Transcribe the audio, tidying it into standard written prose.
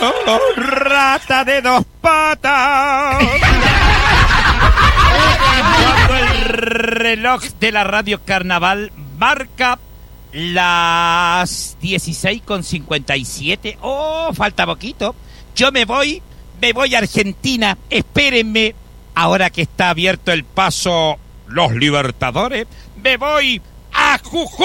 rata de dos patas. Cuando el reloj de la Radio Carnaval marca las 16:57. Oh, falta poquito. Yo me voy a Argentina. Espérenme. Ahora que está abierto el paso Los Libertadores, me voy a Jujuy.